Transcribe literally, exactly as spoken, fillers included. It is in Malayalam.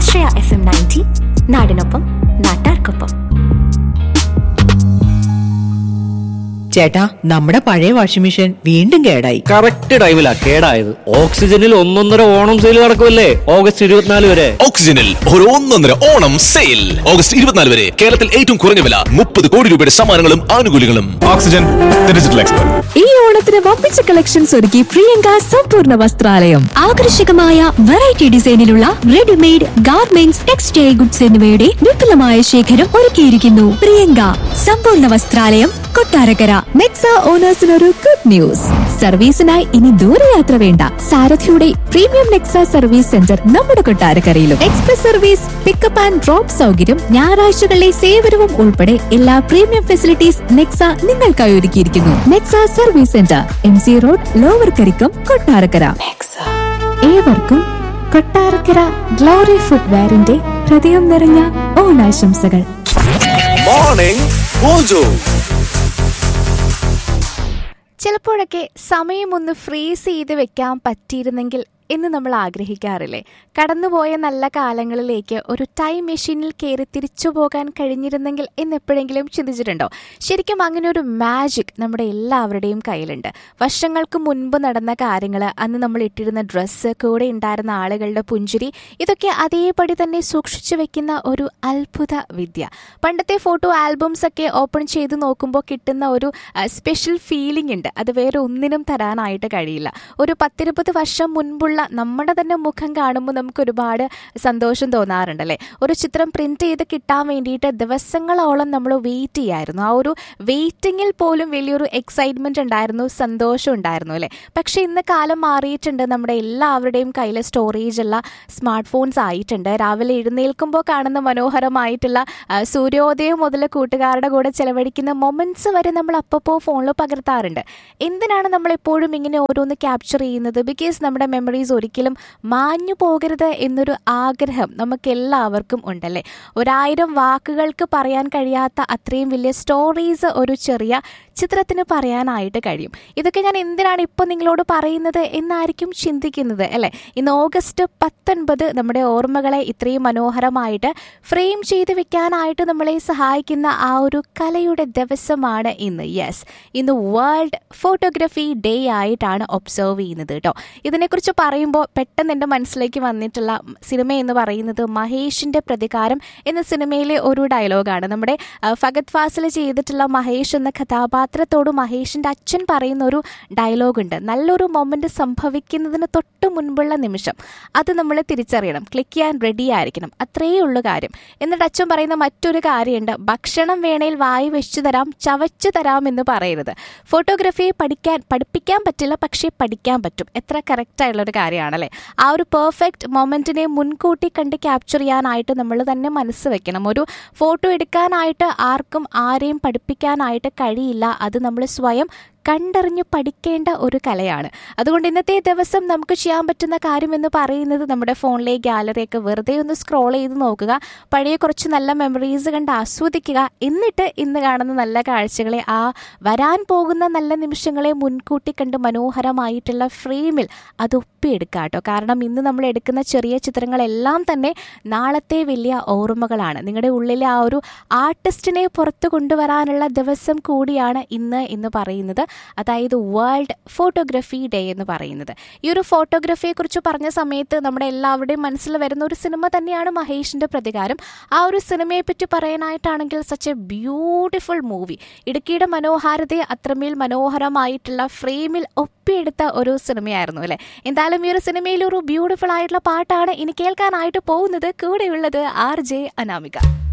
ആശ്രയ എഫ് എം നയൻറ്റി, നാടിനൊപ്പം നാട്ടാർക്കൊപ്പം. ചേട്ടാ, നമ്മുടെ പഴയ വാഷിംഗ് മെഷീൻ വീണ്ടും കേടായി. കറക്റ്റ് ടൈമിലാ കേടായത്. ഓക്സിജനിൽ ഒന്നൊന്നര ഓണം സെയിൽ നടക്കുമല്ലേ ഓഗസ്റ്റ് ഇരുപത്തിനാല് വരെ. ഓക്സിജനിൽ ഒരു ഒന്നൊന്നര ഓണം സെയിൽ ഓഗസ്റ്റ് ഇരുപത്തിനാല് വരെ. കേരളത്തിൽ ഏറ്റവും കുറഞ്ഞ വില, മുപ്പത് കോടി രൂപയുടെ സമ്മാനങ്ങളും ആനുകൂല്യങ്ങളും. Oxygen, digital expert. ഈ ഓണത്തിന് വമ്പിച്ച കളക്ഷൻസ് ഒരുക്കി പ്രിയങ്ക സമ്പൂർണ്ണ വസ്ത്രാലയം. ആകർഷകമായ variety ഡിസൈനിലുള്ള readymade garments, textile goods എന്നിവയുടെ വിപുലമായ ശേഖരം ഒരുക്കിയിരിക്കുന്നു. പ്രിയങ്ക സമ്പൂർണ്ണ വസ്ത്രാലയം, കൊട്ടാരക്കര. Nexa ഓണേഴ്സിനൊരു good news. സർവീസിനായി ഇനി ദൂരയാത്ര വേണ്ട. സാരഥിയുടെ പ്രീമിയം നെക്സ സർവീസ് സെന്റർ നമ്മുടെ കൊട്ടാരക്കരയിലും. Express service, pickup and drop സൗകര്യം, ഞായറാഴ്ചകളിലെ സേവനവും ഉൾപ്പെടെ എല്ലാ പ്രീമിയം ഫെസിലിറ്റീസ് നെക്സ നിങ്ങൾക്കായി ഒരുക്കിയിരിക്കുന്നു. Nexa service centre, M C road, lower Karikkam, Kottarakkara. ഏവർക്കും കൊട്ടാരക്കര ഗ്ലോറി ഫുട്വെയറിന്റെ ഹൃദയം നിറഞ്ഞ ഓണാശംസകൾ. Morning mojo. ചിലപ്പോഴൊക്കെ സമയമൊന്ന് ഫ്രീസ് ചെയ്ത് വെക്കാൻ പറ്റിയിരുന്നെങ്കിൽ എന്ന് നമ്മൾ ആഗ്രഹിക്കാറില്ലേ? കടന്നുപോയ നല്ല കാലങ്ങളിലേക്ക് ഒരു ടൈം മെഷീനിൽ കയറി തിരിച്ചു പോകാൻ കഴിഞ്ഞിരുന്നെങ്കിൽ എന്നെപ്പോഴെങ്കിലും ചിന്തിച്ചിട്ടുണ്ടോ? ശരിക്കും അങ്ങനെ ഒരു മാജിക് നമ്മുടെ എല്ലാവരുടെയും കയ്യിലുണ്ട്. വർഷങ്ങൾക്ക് മുൻപ് നടന്ന കാര്യങ്ങൾ, അന്ന് നമ്മൾ ഇട്ടിരുന്ന ഡ്രസ്സ്, കൂടെ ഉണ്ടായിരുന്ന ആളുകളുടെ പുഞ്ചിരി, ഇതൊക്കെ അതേപടി തന്നെ സൂക്ഷിച്ചു വെക്കുന്ന ഒരു അത്ഭുത വിദ്യ. പണ്ടത്തെ ഫോട്ടോ ആൽബംസ് ഒക്കെ ഓപ്പൺ ചെയ്ത് നോക്കുമ്പോൾ കിട്ടുന്ന ഒരു സ്പെഷ്യൽ ഫീലിംഗ് ഉണ്ട്. അത് വേറെ ഒന്നിനും തരാനായിട്ട് കഴിയില്ല. ഒരു പത്തിരുപത് വർഷം മുൻപുള്ള നമ്മുടെ തന്നെ മുഖം കാണുമ്പോൾ നമുക്ക് ഒരുപാട് സന്തോഷം തോന്നാറുണ്ടല്ലേ? ഒരു ചിത്രം പ്രിന്റ് ചെയ്ത് കിട്ടാൻ വേണ്ടിയിട്ട് ദിവസങ്ങളോളം നമ്മൾ വെയിറ്റ് ചെയ്യായിരുന്നു. ആ ഒരു വെയിറ്റിങ്ങിൽ പോലും വലിയൊരു എക്സൈറ്റ്മെന്റ് ഉണ്ടായിരുന്നു, സന്തോഷം ഉണ്ടായിരുന്നു അല്ലേ? പക്ഷെ ഇന്ന് കാലം മാറിയിട്ടുണ്ട്. നമ്മുടെ എല്ലാവരുടെയും കയ്യിൽ സ്റ്റോറേജ് ഉള്ള സ്മാർട്ട് ഫോൺസ് ആയിട്ടുണ്ട്. രാവിലെ എഴുന്നേൽക്കുമ്പോൾ കാണുന്ന മനോഹരമായിട്ടുള്ള സൂര്യോദയം മുതൽ കൂട്ടുകാരുടെ കൂടെ ചെലവഴിക്കുന്ന മൊമെന്റ്സ് വരെ നമ്മൾ അപ്പപ്പോൾ ഫോണിൽ പകർത്താറുണ്ട്. എന്തിനാണ് നമ്മൾ എപ്പോഴും ഇങ്ങനെ ഓരോന്ന് ക്യാപ്ചർ ചെയ്യുന്നത്? ബിക്കോസ് നമ്മുടെ മെമ്മറീസ് ഒരിക്കലും മാഞ്ഞു പോകരുത് എന്നൊരു ആഗ്രഹം നമുക്ക് എല്ലാവർക്കും ഉണ്ടല്ലേ? ഒരായിരം വാക്കുകൾക്ക് പറയാൻ കഴിയാത്ത അത്രയും വലിയ സ്റ്റോറീസ് ഒരു ചെറിയ ചിത്രത്തിന് പറയാനായിട്ട് കഴിയും. ഇതൊക്കെ ഞാൻ എന്തിനാണ് ഇപ്പം നിങ്ങളോട് പറയുന്നത് എന്നായിരിക്കും ചിന്തിക്കുന്നത് അല്ലേ? ഇന്ന് ഓഗസ്റ്റ് പത്തൊൻപത് നമ്മുടെ ഓർമ്മകളെ ഇത്രയും മനോഹരമായിട്ട് ഫ്രെയിം ചെയ്ത് വെക്കാനായിട്ട് നമ്മളെ സഹായിക്കുന്ന ആ ഒരു കലയുടെ ദിവസമാണ് ഇന്ന്. യെസ്, ഇന്ന് വേൾഡ് ഫോട്ടോഗ്രാഫി ഡേ ആയിട്ടാണ് ഒബ്സർവ് ചെയ്യുന്നത് കേട്ടോ. ഇതിനെക്കുറിച്ച് പറയുമ്പോൾ പെട്ടെന്ന് എൻ്റെ മനസ്സിലേക്ക് വന്നിട്ടുള്ള സിനിമ എന്ന് പറയുന്നത് മഹേഷിൻ്റെ പ്രതികാരം എന്ന സിനിമയിലെ ഒരു ഡയലോഗാണ്. നമ്മുടെ ഫഗത് ഫാസിൽ ചെയ്തിട്ടുള്ള മഹേഷ് എന്ന കഥാപാത്രത്തോട് മഹേഷിൻ്റെ അച്ഛൻ പറയുന്ന ഒരു ഡയലോഗുണ്ട്. നല്ലൊരു മൊമെന്റ് സംഭവിക്കുന്നതിന് തൊട്ട് മുൻപുള്ള നിമിഷം അത് നമ്മൾ തിരിച്ചറിയണം, ക്ലിക്ക് ചെയ്യാൻ റെഡി ആയിരിക്കണം, അത്രയേ ഉള്ളൂ കാര്യം. എന്നിട്ട് അച്ഛൻ പറയുന്ന മറ്റൊരു കാര്യമുണ്ട്, ഭക്ഷണം വേണേൽ വായി വെച്ചു തരാം, ചവച്ചു തരാം എന്ന് പറയരുത്. ഫോട്ടോഗ്രാഫിയെ പഠിക്കാൻ പഠിപ്പിക്കാൻ പറ്റില്ല, പക്ഷേ പഠിക്കാൻ പറ്റും. എത്ര കറക്റ്റ് ആയിട്ടുള്ളൊരു കാര്യമാണല്ലേ? ആ ഒരു പെർഫെക്റ്റ് മൊമെന്റിനെ മുൻകൂട്ടി കണ്ട് ക്യാപ്ചർ ചെയ്യാനായിട്ട് നമ്മൾ തന്നെ മനസ്സ് വെക്കണം. ഒരു ഫോട്ടോ എടുക്കാനായിട്ട് ആർക്കും ആരെയും പഠിപ്പിക്കാനായിട്ട് കഴിയില്ല. അത് നമ്മൾ സ്വയം കണ്ടറിഞ്ഞ് പഠിക്കേണ്ട ഒരു കലയാണ്. അതുകൊണ്ട് ഇന്നത്തെ ദിവസം നമുക്ക് ചെയ്യാൻ പറ്റുന്ന കാര്യം എന്ന് പറയുന്നത് നമ്മുടെ ഫോണിലെ ഗാലറിയൊക്കെ വെറുതെ ഒന്ന് സ്ക്രോൾ ചെയ്ത് നോക്കുക, പഴയ കുറച്ച് നല്ല മെമ്മറീസ് കണ്ട് ആസ്വദിക്കുക. എന്നിട്ട് ഇന്ന് കാണുന്ന നല്ല കാഴ്ചകളെ, ആ വരാൻ പോകുന്ന നല്ല നിമിഷങ്ങളെ മുൻകൂട്ടി കണ്ട് മനോഹരമായിട്ടുള്ള ഫ്രെയിമിൽ അത് ഒപ്പിയെടുക്കുക കേട്ടോ. കാരണം ഇന്ന് നമ്മൾ എടുക്കുന്ന ചെറിയ ചിത്രങ്ങളെല്ലാം തന്നെ നാളത്തെ വലിയ ഓർമ്മകളാണ്. നിങ്ങളുടെ ഉള്ളിലെ ആ ഒരു ആർട്ടിസ്റ്റിനെ പുറത്തു കൊണ്ടുവരാനുള്ള ദിവസം കൂടിയാണ് ഇന്ന് എന്ന് പറയുന്നത്. അതായത് വേൾഡ് ഫോട്ടോഗ്രാഫി ഡേ എന്ന് പറയുന്നത്. ഈ ഒരു ഫോട്ടോഗ്രാഫിയെക്കുറിച്ച് പറഞ്ഞ സമയത്ത് നമ്മുടെ എല്ലാവരുടെയും മനസ്സിൽ വരുന്ന ഒരു സിനിമ തന്നെയാണ് മഹേഷിൻ്റെ പ്രതികാരം. ആ ഒരു സിനിമയെ പറ്റി പറയാനായിട്ടാണെങ്കിൽ സച്ച് എ ബ്യൂട്ടിഫുൾ മൂവി. ഇടുക്കിയുടെ മനോഹാരിതയെ അത്രമേൽ മനോഹരമായിട്ടുള്ള ഫ്രെയിമിൽ ഒപ്പിയെടുത്ത ഒരു സിനിമയായിരുന്നു അല്ലേ? എന്തായാലും ഈ ഒരു സിനിമയിൽ ഒരു ബ്യൂട്ടിഫുൾ ആയിട്ടുള്ള പാട്ടാണ് ഇനി കേൾക്കാനായിട്ട് പോകുന്നത്. കൂടെയുള്ളത് ആർ ജെ അനാമിക.